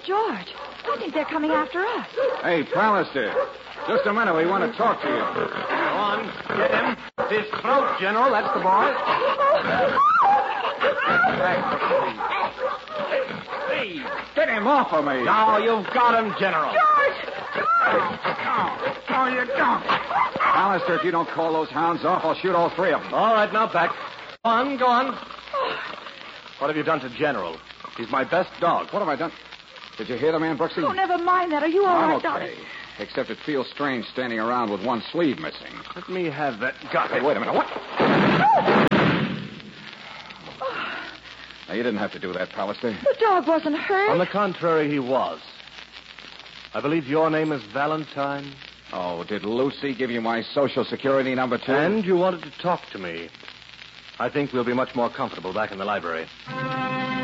George, I think they're coming after us. Hey, Pallister. Just a minute. We want to talk to you. Go on. Get him. His throat, General. That's the boy. Hey, get him off of me. Now you've got him, General. No, you don't. Pallister, if you don't call those hounds off, I'll shoot all three of them. All right, now back. Go on, go on. What have you done to General? He's my best dog. What have I done? Did you hear the man, Brooksy? Oh, never mind that. Are you all I'm right, okay. darling? Except it feels strange standing around with one sleeve missing. Let me have that gun. Hey, wait a minute. What? Now, you didn't have to do that, Pallister. The dog wasn't hurt. On the contrary, he was. I believe your name is Valentine. Oh, did Lucy give you my Social Security number, too? And you wanted to talk to me. I think we'll be much more comfortable back in the library.